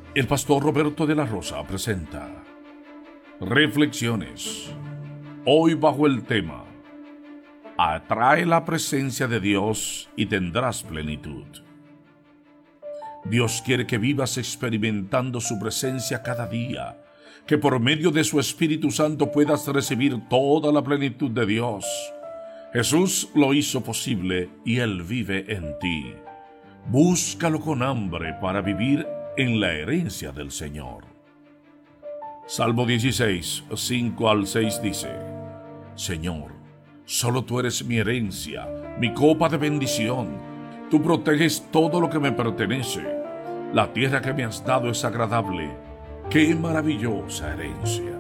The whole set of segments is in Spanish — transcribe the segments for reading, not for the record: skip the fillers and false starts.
El pastor Roberto de la Rosa presenta Reflexiones. Hoy bajo el tema: Atrae la presencia de Dios y tendrás plenitud. Dios quiere que vivas experimentando su presencia cada día, que por medio de su Espíritu Santo puedas recibir toda la plenitud de Dios. Jesús lo hizo posible y Él vive en ti. Búscalo con hambre para vivir en la herencia del Señor. Salmo 16, 5 al 6 dice: Señor, solo tú eres mi herencia, mi copa de bendición. Tú proteges todo lo que me pertenece. La tierra que me has dado es agradable. ¡Qué maravillosa herencia!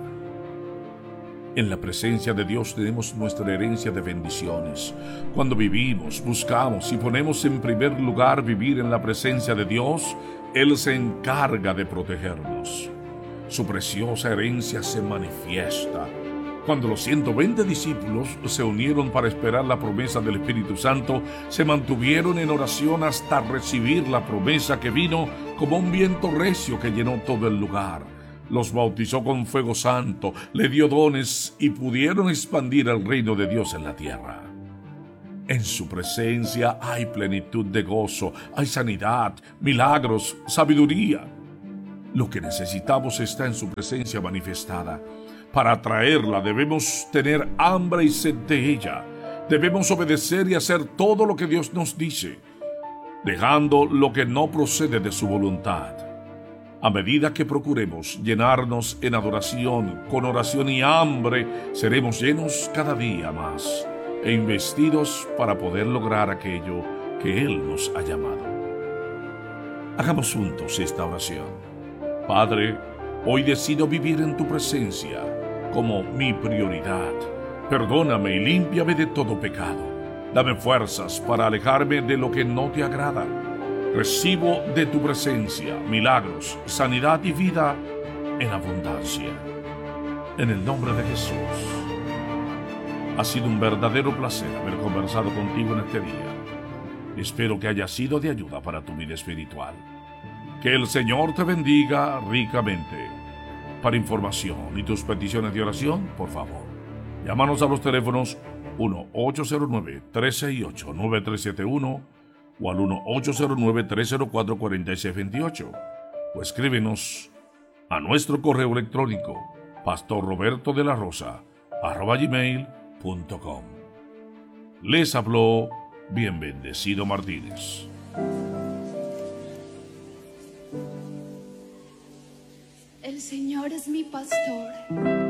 En la presencia de Dios tenemos nuestra herencia de bendiciones. Cuando vivimos, buscamos y ponemos en primer lugar vivir en la presencia de Dios, Él se encarga de protegernos. Su preciosa herencia se manifiesta cuando los 120 discípulos se unieron para esperar la promesa del Espíritu Santo. Se mantuvieron en oración hasta recibir la promesa que vino como un viento recio que llenó todo el lugar. Los bautizó con fuego santo, le dio dones y pudieron expandir el reino de Dios en la tierra. En su presencia hay plenitud de gozo, hay sanidad, milagros, sabiduría. Lo que necesitamos está en su presencia manifestada. Para atraerla debemos tener hambre y sed de ella. Debemos obedecer y hacer todo lo que Dios nos dice, dejando lo que no procede de su voluntad. A medida que procuremos llenarnos en adoración, con oración y hambre, seremos llenos cada día más e investidos para poder lograr aquello que Él nos ha llamado. Hagamos juntos esta oración. Padre, hoy decido vivir en tu presencia como mi prioridad. Perdóname y límpiame de todo pecado. Dame fuerzas para alejarme de lo que no te agrada. Recibo de tu presencia milagros, sanidad y vida en abundancia. En el nombre de Jesús. Ha sido un verdadero placer haber conversado contigo en este día. Espero que haya sido de ayuda para tu vida espiritual. Que el Señor te bendiga ricamente. Para información y tus peticiones de oración, por favor, llámanos a los teléfonos 1-809-368-9371 o al 1-809-304-4628 o escríbenos a nuestro correo electrónico pastorrobertodelarosa@gmail.com. Les habló Bien Bendecido Martínez. El Señor es mi pastor